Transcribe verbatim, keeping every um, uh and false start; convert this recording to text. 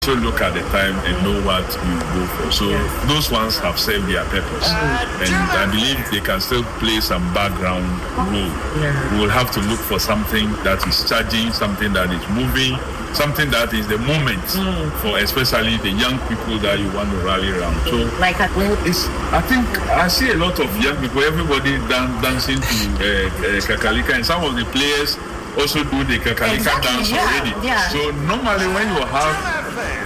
also look at the time and know what you go for. So yes. Those ones have served their purpose. Uh, and I believe they can still play some background role. Yeah. We will have to look for something that is charging, something that is moving, something that is the moment mm. for especially the young people that you want to rally around. So like a, it's, I think I see a lot of young people, everybody dan- dancing to uh, uh, Kakalika, and some of the players also do the Kakalika exactly, dance yeah, already. Yeah. So normally when you have